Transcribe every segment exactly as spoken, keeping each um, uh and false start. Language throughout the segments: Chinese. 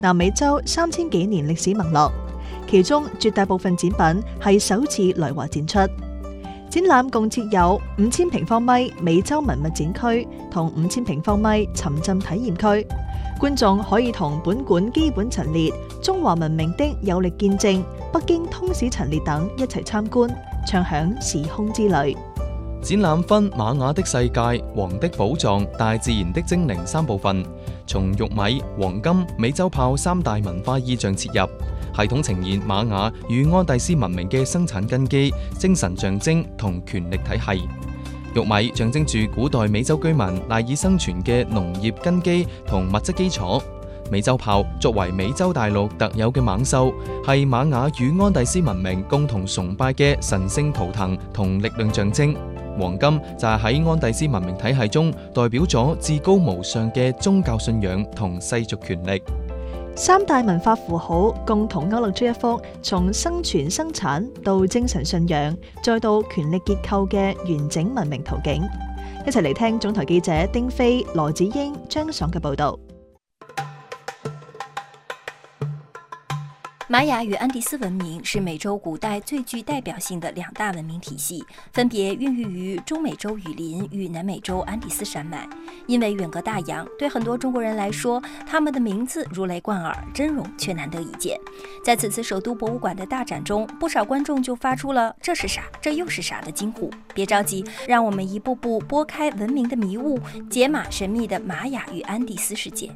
南美洲三千幾年歷史脈絡，其中絕大部分展品係首次來華展出。展覽共設有五千平方米美洲文物展區同五千平方米沉浸體驗區，觀眾可以同本館基本陳列、中華文明的有力見證、北京通史陳列等一齊參觀，暢享時空之旅。 展覽分瑪雅的世界、王的寶藏、大自然的精靈三部分，從玉米、黃金、美洲豹三大文化意象切入，系統呈現瑪雅與安第斯文明嘅生產根基、精神象徵同權力體系。玉米象徵住古代美洲居民賴以生存嘅農業根基同物質基礎。美洲豹作為美洲大陸特有嘅猛獸，係瑪雅與安第斯文明共同崇拜嘅神聖圖騰同力量象徵。黃金就係喺安第斯文明體系中代表咗至高無上嘅宗教信仰同世俗權力。 三大文化符號共同勾勒出一幅從生存生產到精神信仰再到權力結構嘅完整文明圖景。一齊嚟聽總台記者丁飛、羅子英、張爽嘅報道。 瑪雅與安第斯文明是美洲古代最具代表性的兩大文明體系，分別孕育於中美洲雨林與南美洲安第斯山脈。因為遠隔大洋，對很多中國人來說，他們的名字如雷貫耳，真容卻難得一見。在此次首都博物館的大展中，不少觀眾就發出了這是啥，這又是啥的驚呼。別着急，讓我們一步步撥開文明的迷霧，解碼神秘的瑪雅與安第斯世界。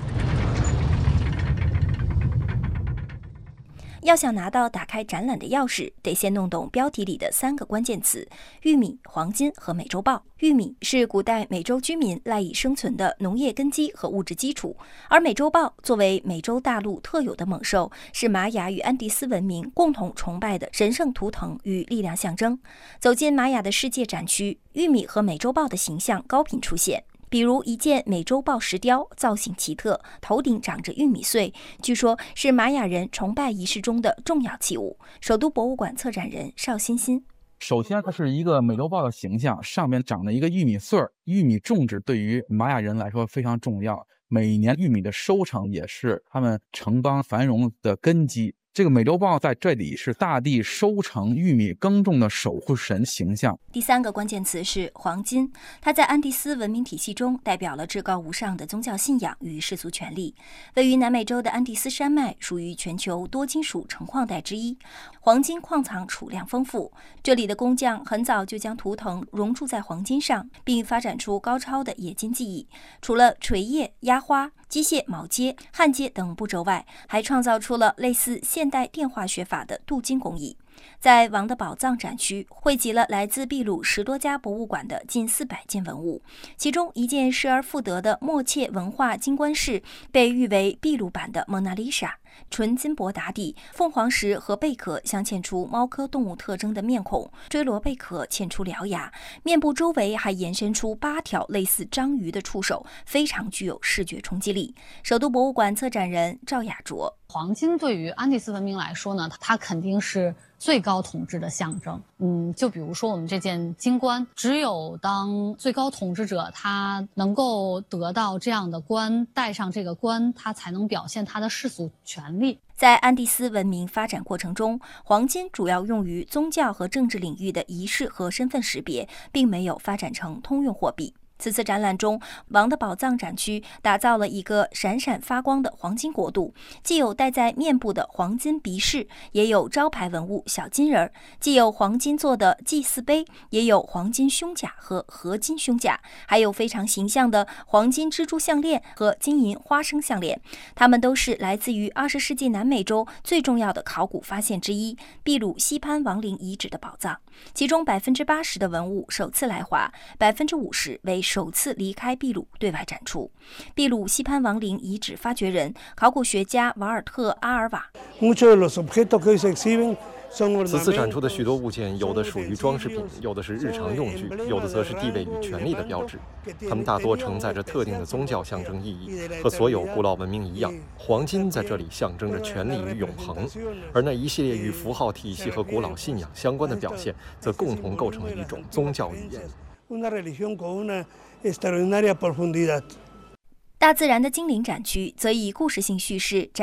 要想拿到打開展覽的鑰匙，得先弄懂標題裡的三個關鍵詞：玉米、黃金和美洲豹。玉米是古代美洲居民賴以生存的農業根基和物質基礎，而美洲豹作為美洲大陸特有的猛獸，是瑪雅與安第斯文明共同崇拜的神聖圖騰與力量象徵。走進瑪雅的世界展區，玉米和美洲豹的形象高頻出現。比如一件美洲豹石雕，造型奇特，頭頂長着玉米穗，據說是瑪雅人崇拜儀式中的重要器物。首都博物館策展人邵欣欣： 首先，它是一個美洲豹的形象，上面長了一個玉米穗兒。玉米種植對於瑪雅人來說非常重要，每年玉米的收成也是他們城邦繁榮的根基。這個美洲豹在這裡是大地收成玉米耕種的守護神形象。 第三個關鍵詞是黃金，它在安第斯文明體系中代表了至高無上的宗教信仰與世俗權力。位於南美洲的安第斯山脈屬於全球多金屬成礦帶之一，黃金礦藏儲量豐富。這裡的工匠很早就將圖騰熔鑄在黃金上，並發展出高超的冶金技藝。除了錘業、壓花、機械鉚接、焊接等步驟外，還創造出了類似現代電化學法的鍍金工藝。在王的寶藏展區，匯集了來自秘魯十多家博物館的近四百件文物，其中一件失而復得的默契文化金冠飾，被譽為秘魯版的蒙娜麗莎。純金箔打底，鳳凰石和貝殼鑲嵌出貓科動物特徵的面孔，錐螺貝殼嵌出獠牙，面部周圍還延伸出八條類似章魚的觸手，非常具有視覺衝擊力。首都博物館策展人趙雅卓： 黃金對於安第斯文明來說呢，它肯定是最高統治的象徵。嗯，就比如說我們這件金冠，只有當最高統治者他能夠得到這樣的冠，戴上這個冠，他才能表現他的世俗權力。 在安第斯文明發展過程中，黃金主要用於宗教和政治領域的儀式和身份識別，並沒有發展成通用貨幣。此次展覽中，王的寶藏展區打造了一個閃閃發光的黃金國度，既有戴在面部的黃金鼻飾，也有招牌文物小金人，既有黃金做的祭祀杯，也有黃金胸甲和合金胸甲，還有非常形象的黃金蜘蛛項鏈和金銀花生項鏈。它們都是來自於二十世紀南美洲最重要的考古發現之一——秘魯西潘王陵遺址的寶藏。其中百分之八十的文物首次來華，百分之五十為首次離開秘魯對外展出。秘魯西潘王陵遺址發掘人、考古學家瓦爾特·阿爾瓦： 此次展出的許多物件，有的屬於裝飾品，有的是日常用具，有的則是地位與權力的標誌。它們大多承載着特定的宗教象徵意義，和所有古老文明一樣，黃金在這裡象徵着權力與永恆，而那一系列與符號體系和古老信仰相關的表現，則共同構成了一種宗教語言。 大自然的精灵展区则以故事性叙事展